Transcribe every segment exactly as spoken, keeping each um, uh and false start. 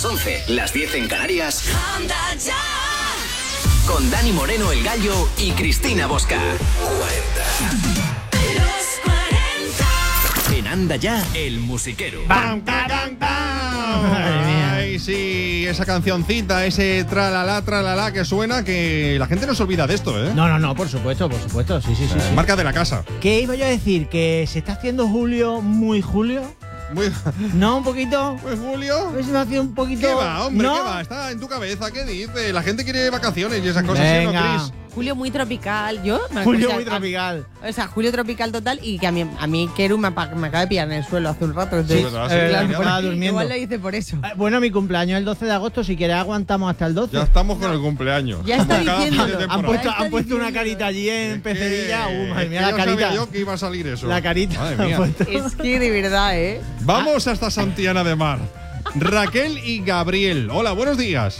once, las diez en Canarias. Anda ya. Con Dani Moreno, el Gallo, y Cristina Bosca. cuarenta. Los cuarenta. En Anda Ya, el musiquero. ¡Bam, bam, bam! Ay, sí, esa cancioncita, ese tralala, tralala que suena, que la gente no se olvida de esto, ¿eh? No, no, no, por supuesto, por supuesto, sí, sí, sí. sí. Marca de la casa. ¿Qué iba yo a decir? ¿Que se está haciendo julio muy julio? Muy... ¿No, un poquito? Pues Julio. ¿Se me hace un poquito? ¿Qué va, hombre? ¿No? ¿Qué va? Está en tu cabeza, ¿qué dices? La gente quiere vacaciones y esas cosas, Venga. ¿sí o no, Cris? Julio muy tropical. Yo me Julio o sea, muy tropical. A, o sea, Julio tropical total y que a mí, a mí Keru me, me acaba de pillar en el suelo hace un rato. Sí, verdad, sí, Eh, claro. la- estaba durmiendo. Igual lo hice por eso. Eh, Bueno, mi cumpleaños es el doce de agosto, si quieres aguantamos hasta el doce. Ya estamos con el cumpleaños. Ya está Como cada fin de diciéndolo. temporada. Han puesto, Ya está han puesto una diciendo. carita allí en Es Pecerilla. que- Uh, madre es mía, que la ya carita. sabía yo que iba a salir eso. La carita. Madre han mía. puesto. Es que de verdad, ¿eh? Vamos hasta Santiana de Mar. Raquel y Gabriel. Hola, buenos días.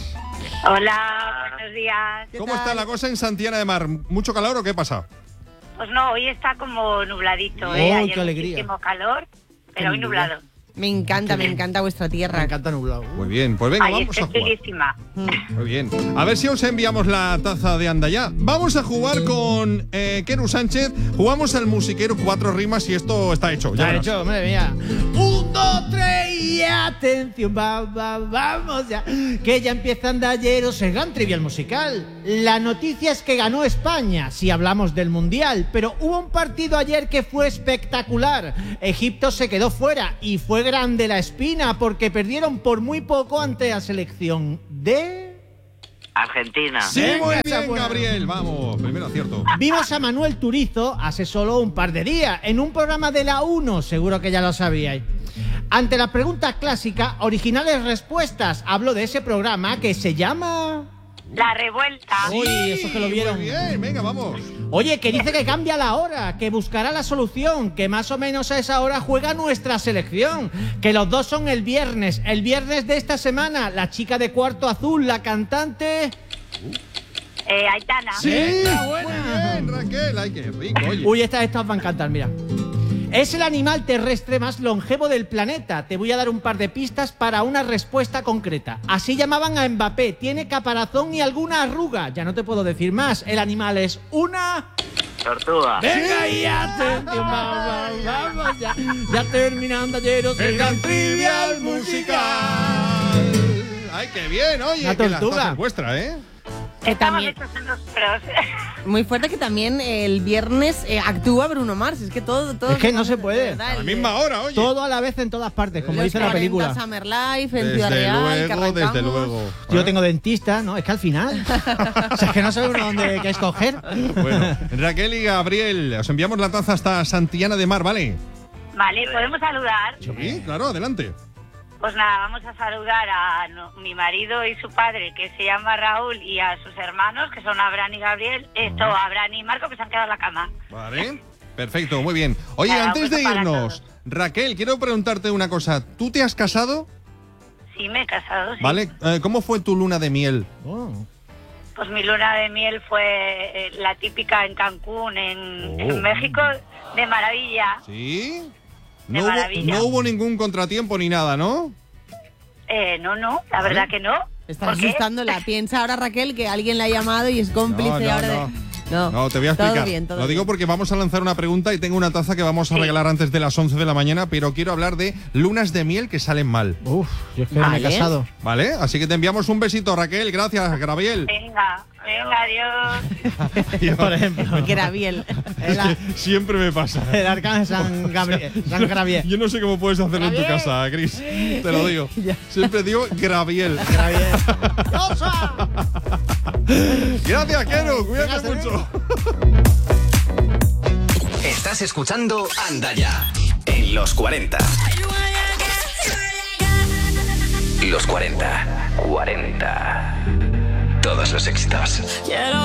Hola, buenos días. ¿Cómo está la cosa en Santiana de Mar? ¿Mucho calor o qué pasa? Pues no, hoy está como nubladito, ¡Oh, ¿eh? Ayer qué alegría! muchísimo calor, pero hoy nublado. Me encanta, me encanta vuestra Me tierra. encanta nublado. Muy bien, pues venga, Ay, vamos a estoy jugar. bellísima. Muy bien. A ver si os enviamos la taza de Anda Ya. Vamos a jugar con eh, Keru Sánchez. Jugamos al musiquero cuatro rimas y esto está hecho. Ya Ya he verás. hecho, madre mía. Un, dos, tres y atención, va, va, vamos ya. Que ya empiezan de ayer o se gan trivial musical. La noticia es que ganó España, si hablamos del Mundial, pero hubo un partido ayer que fue espectacular. Egipto se quedó fuera y fue grande la espina porque perdieron por muy poco ante la selección de... Argentina. Sí, Venga, muy esa bien, buena. Gabriel. Vamos, primero acierto. Vimos a Manuel Turizo hace solo un par de días en un programa de la uno, seguro que ya lo sabíais. Ante las preguntas clásicas, originales respuestas, hablo de ese programa que se llama... La revuelta. Uy, eso que lo vieron. Muy bien, venga, vamos. Oye, que dice que cambia la hora, que buscará la solución, que más o menos a esa hora juega nuestra selección, que los dos son el viernes, el viernes de esta semana, la chica de cuarto azul, la cantante... Eh, Aitana. Sí, Venga, muy buena. bien, Raquel. Ay, qué rico, oye. Uy, estas, estas van a encantar, mira. Es el animal terrestre más longevo del planeta. Te voy a dar un par de pistas para una respuesta concreta. Así llamaban a Mbappé. Tiene caparazón y alguna arruga. Ya no te puedo decir más. El animal es una... Tortuga. Venga, y atención, vamos, vamos, ya, ya terminando ayer os El gran trivial musical. Ay, qué bien, oye. Una que la tortuga. taza es vuestra, ¿eh? Que Estamos también, hechos unos pros. muy fuerte que también el viernes eh, actúa Bruno Mars. Es que todo, todo. Es que no se puede. de verdad, A la el- misma hora, oye. Todo a la vez en todas partes, como los dice la cuarenta película. Summer Life, en Ciudad Desde Real, que luego, desde arrancamos. luego. Yo tengo dentista, ¿no? Es que al final. O sea, es que no sabe uno dónde qué escoger. Bueno, Raquel y Gabriel, os enviamos la taza hasta Santiana de Mar, ¿vale? Vale, ¿podemos saludar? Sí, claro, adelante. Pues nada, vamos a saludar a no- mi marido y su padre, que se llama Raúl, y a sus hermanos, que son Abraham y Gabriel. Esto, Abraham y Marco, que se han quedado en la cama. Vale. Perfecto, muy bien. Oye, Nada, antes un beso de para irnos, todos. Raquel, quiero preguntarte una cosa. ¿Tú te has casado? Sí, me he casado, sí. ¿Vale? Eh, ¿Cómo fue tu luna de miel? Oh. Pues mi luna de miel fue eh, la típica en Cancún, en, Oh. en México, de maravilla. ¿Sí? De No hubo, maravilla. no hubo ningún contratiempo ni nada, ¿no? Eh, no, no, la verdad que no. Está ¿Por qué? asustándola. Piensa ahora, Raquel, que alguien la ha llamado y es cómplice No, no, ahora no. de. No, No, te voy a explicar. Todo bien, todo Lo digo bien. porque vamos a lanzar una pregunta y tengo una taza que vamos a Sí. regalar antes de las once de la mañana, pero quiero hablar de lunas de miel que salen mal. Uf, yo es que no me he Vale. casado. ¿Vale? Así que te enviamos un besito, Raquel. Gracias, Gabriel. Venga, venga, adiós. Por ejemplo. Que era bien. El, ar- Siempre me pasa. el arcángel San Gabriel. San Gabriel. Yo no sé cómo puedes hacerlo en tu Gabriel. casa, Cris. Te lo digo. Ya. Siempre digo Gabriel. Gabriel. ¡Osa! Gracias, Kero. Cuídate Venga, mucho. Estás escuchando Anda Ya en los cuarenta. Los cuarenta. cuarenta. Todos los éxitos.